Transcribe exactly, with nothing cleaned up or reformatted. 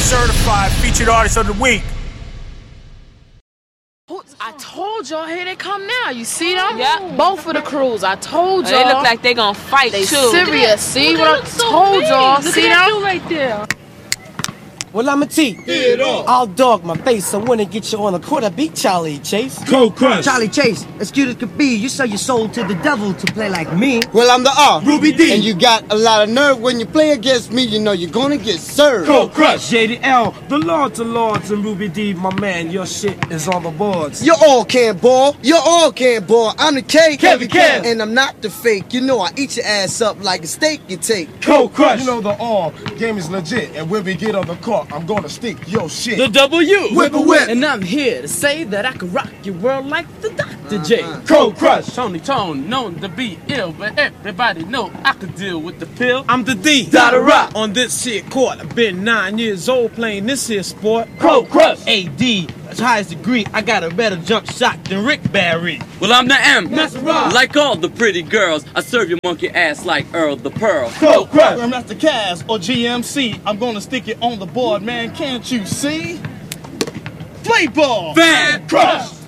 Certified featured artist of the week. I told y'all, here they come now. You see them? Yep. Both of the crews. I told y'all. They look like they gonna fight they too. serious. See what I told y'all? See them? right there. Well, I'm a T. I'll dog my face. I wanna get you on the court. I beat Charlie Chase. Cold Crush. Charlie Chase, as cute as could be, you sell your soul to the devil to play like me. Well, I'm the R. Ruby D. And you got a lot of nerve when you play against me. You know you're gonna get served. Cold Crush. J D L, the Lord to Lords and Ruby D, my man. Your shit is on the boards. You all can't ball. You all can't ball. I'm the K. Kevin Kev. And I'm not the fake. You know I eat your ass up like a steak you take. Cold Crush. You know the all game is legit, and when we get on the court, I'm gonna stick your shit. The W. Whip a whip. And I'm here to say that I can rock your world like the Doctor J. Cold Crush. Tony Tone, known to be ill, but everybody know I could deal with the pill. I'm the D. Dada Rock. On this here court, I've been nine years old playing this here sport. Cold Crush. A D, as highest degree, I got a better jump shot than Rick Barry. Well, I'm the M. That's right. Like all the pretty girls, I serve your monkey ass like Earl the Pearl. Cold Crush. I'm not the Cavs or G M C. I'm gonna stick it on the board, man. Can't you see? Play ball. Van Crush.